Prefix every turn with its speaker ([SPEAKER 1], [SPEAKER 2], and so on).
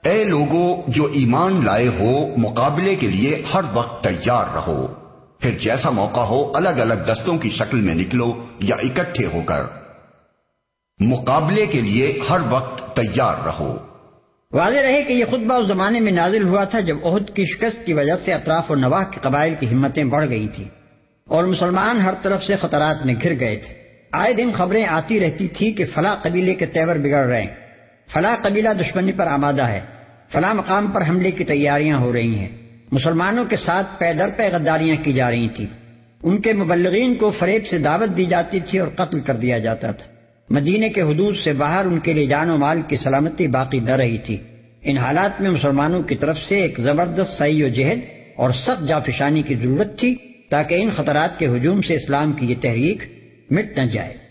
[SPEAKER 1] ए लोगो जो ईमान लाए हो, मुकाबले के लिए हर वक्त तैयार रहो। फिर जैसा मौका हो अलग अलग दस्तों की शक्ल में निकलो या इकट्ठे होकर, मुकाबले के लिए हर वक्त तैयार रहो।
[SPEAKER 2] वाज़ेह रहे कि यह खुतबा उस जमाने में नाजिल हुआ था जब ओहद की शिकस्त की वजह से अतराफ और नवाह के कबाइल की हिम्मतें बढ़ गई थी और मुसलमान हर तरफ से खतरात में घिर गए थे। आए दिन खबरें आती रहती थी कि फला कबीले के तेवर बिगड़ रहे हैं, फला कबीला दुश्मनी पर आमादा है, फला मकाम पर हमले की तैयारियां हो रही हैं। मुसलमानों के साथ पै दर पे गद्दारियां की जा रही थी। उनके मुबल्लिगीन को फरेब से दावत दी जाती थी और कत्ल कर दिया जाता था। मदीने के हुदूद से बाहर उनके लिए जान और माल की सलामती बाकी न रही थी। इन हालात में मुसलमानों की तरफ से एक जबरदस्त सई व जहद और सख्त जाफिशानी की जरूरत थी ताकि इन खतरात के हुजूम से इस्लाम की ये तहरीक मिट न जाए।